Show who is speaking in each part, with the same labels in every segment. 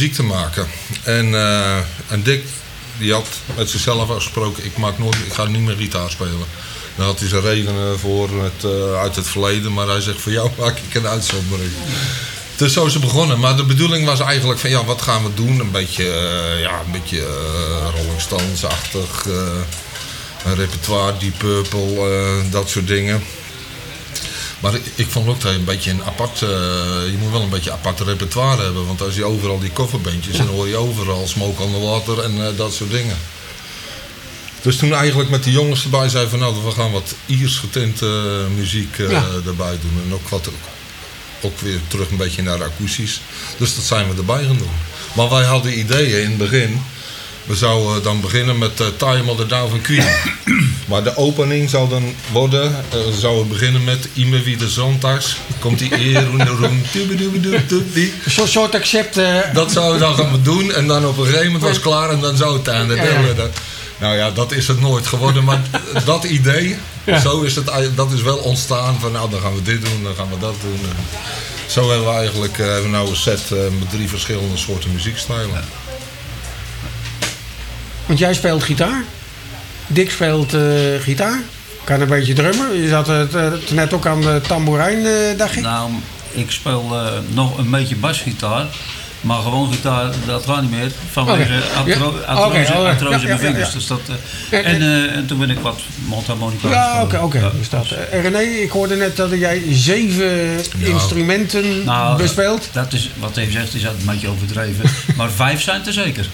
Speaker 1: muziek te maken. En Dick, die had met zichzelf afgesproken, ik ga niet meer gitaar spelen. Daar had hij zijn redenen voor uit het verleden, maar hij zegt, voor jou maak ik een uitzondering. Dus zo is het begonnen. Maar de bedoeling was eigenlijk van, ja, wat gaan we doen? Een beetje Rolling Stones-achtig, een repertoire, Deep Purple, dat soort dingen. Maar ik vond ook dat je een beetje je moet wel een beetje apart repertoire hebben. Want als je overal die coverbandjes, dan hoor je overal Smoke on the Water en dat soort dingen. Dus toen eigenlijk met die jongens erbij zei van, nou, we gaan wat Iers getinte muziek erbij doen. En ook weer terug een beetje naar akoestisch. Dus dat zijn we erbij gaan doen. Maar wij hadden ideeën in het begin. We zouden dan beginnen met Tie Mother Down van Queen. Maar de opening zou dan worden, we zouden beginnen met Immer wieder Sonntags. Komt die
Speaker 2: Zo'n soort accept.
Speaker 1: Dat zouden we dan gaan doen en dan op een gegeven moment was het klaar en dan zou het einde. Nou ja, dat is het nooit geworden, maar dat idee, dat is wel ontstaan van, nou, dan gaan we dit doen, dan gaan we dat doen. En zo hebben we eigenlijk nou een set met 3 verschillende soorten muziekstijlen. Ja.
Speaker 2: Want jij speelt gitaar, Dick speelt gitaar, kan een beetje drummen. Je zat net ook aan de tamboerijn, dacht ik.
Speaker 3: Nou, ik speel nog een beetje basgitaar. Maar gewoon gitaar, dat gaat niet meer. Vanwege artrose in mijn vingers. Dus dat, en toen ben ik wat mondharmonica.
Speaker 2: Ja, oké. René, ik hoorde net dat jij 7 instrumenten bespeelt.
Speaker 3: Dat is, wat hij zegt, is een beetje overdreven. Maar 5 zijn er zeker.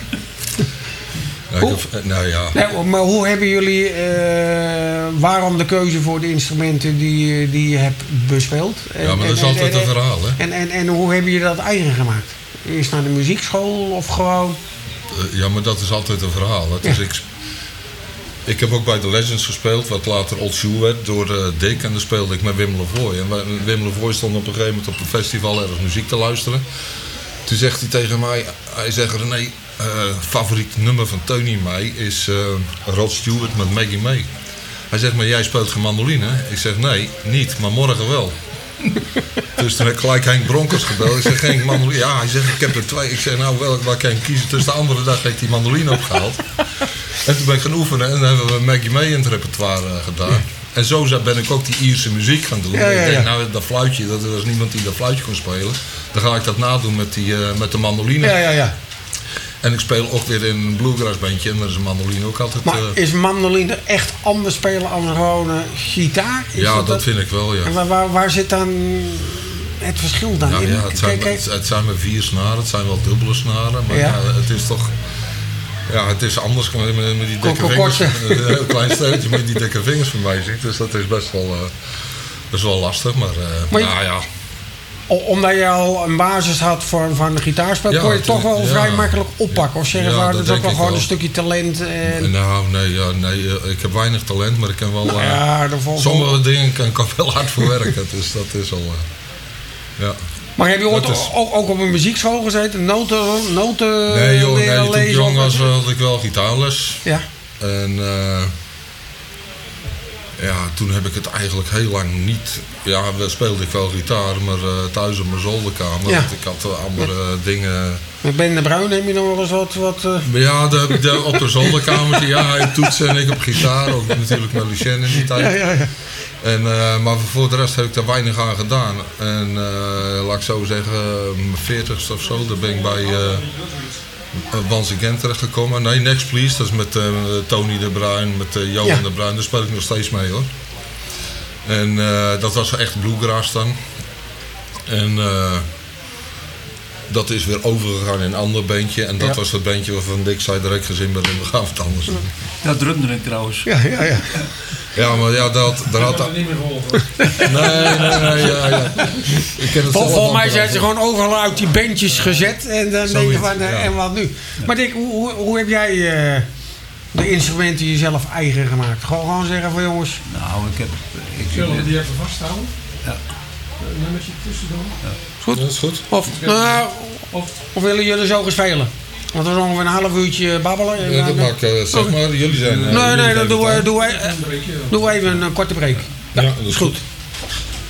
Speaker 2: Maar hoe hebben jullie, waarom de keuze voor de instrumenten die je hebt bespeeld?
Speaker 1: Ja, maar dat is altijd een verhaal, hè?
Speaker 2: En hoe hebben jullie dat eigen gemaakt? Is naar de muziekschool of gewoon?
Speaker 1: Ja, maar dat is altijd een verhaal. Ik heb ook bij The Legends gespeeld, wat later Old Shoe werd door Dick. En daar speelde ik met Wim Lavoie. En Wim Lavoie stond op een gegeven moment op een festival ergens muziek te luisteren. Toen zegt hij tegen mij, hij zegt, René, favoriet nummer van Tony en mij is Rod Stewart met Maggie May. Hij zegt, maar jij speelt geen mandoline? Ik zeg, nee, niet, maar morgen wel. Dus toen heb ik gelijk Henk Bronkers gebeld. Ik zeg, geen mandoline. Ja, hij zegt, ik heb er 2. Ik zeg, nou, waar kan je kiezen? Dus de andere dag heb ik die mandoline opgehaald. En toen ben ik gaan oefenen en dan hebben we Maggie May in het repertoire gedaan. En zo ben ik ook die Ierse muziek gaan doen. Ik denk, nou, dat fluitje, er was niemand die dat fluitje kon spelen. Dan ga ik dat nadoen met de mandoline.
Speaker 2: Ja.
Speaker 1: En ik speel ook weer in een bluegrass bandje en daar is een mandoline ook altijd...
Speaker 2: Maar is mandoline echt anders spelen dan gewoon gitaar?
Speaker 1: Dat vind ik wel, ja.
Speaker 2: En waar zit dan het verschil dan in?
Speaker 1: Ja, het zijn maar 4 snaren, het zijn wel dubbele snaren, maar het is toch... Ja, het is anders met die dikke vingers. Een heel klein steentje met die dikke vingers van mij zit. Dus dat is best wel lastig, maar ja...
Speaker 2: Omdat je al een basis had van de gitaarspel, kon je het toch wel vrij makkelijk oppakken? Of zeggen dat is ook wel gewoon een stukje talent?
Speaker 1: Nee, ik heb weinig talent, maar ik kan wel... sommige dingen kan ik wel hard voor werken, dus dat is al...
Speaker 2: Maar heb je ook op een muziekschool gezeten? Noten
Speaker 1: nee, toen ik jong was had ik wel gitaarles. Ja. En... toen heb ik het eigenlijk heel lang niet... Ja, speelde ik wel gitaar, maar thuis op mijn zolderkamer. Ja. Ik had andere dingen...
Speaker 2: Met Ben de Bruin heb je nog wel eens wat...
Speaker 1: Ja, op de zolderkamer. Hij toetsen en ik op gitaar. Ook natuurlijk met Lucien in die tijd. Ja. En, maar voor de rest heb ik daar weinig aan gedaan. En laat ik zo zeggen, mijn 40ste of zo, daar ben ik bij... Once Again terechtgekomen. Nee, Next Please, dat is met Tony de Bruin, met Johan de Bruin. Daar speel ik nog steeds mee, hoor. En dat was echt bluegrass dan. En dat is weer overgegaan in een ander bandje. En dat was het bandje waarvan Dick zei, daar heb ik geen zin meer in, we gaan het anders doen.
Speaker 3: Dat drumde ik trouwens.
Speaker 2: Ja.
Speaker 1: Ja, maar daar had dat...
Speaker 4: niet meer volgen.
Speaker 1: Nee.
Speaker 2: Volgens mij zijn ze gewoon overal uit die bandjes gezet. En dan denk je van, en wat nu? Maar Dick, hoe heb jij de instrumenten jezelf eigen gemaakt? Gewoon zeggen van jongens...
Speaker 3: Nou,
Speaker 4: Zullen we die even vasthouden?
Speaker 3: Ja.
Speaker 4: Een nummertje tussendoor?
Speaker 2: Ja. Goed?
Speaker 1: Dat is goed.
Speaker 2: Of willen jullie zo gaan spelen? Want we ongeveer een half uurtje babbelen.
Speaker 1: Ja, dat maakt, zeg maar, jullie zijn...
Speaker 2: Nee, dan doen we even een korte break. Ja, dat is goed.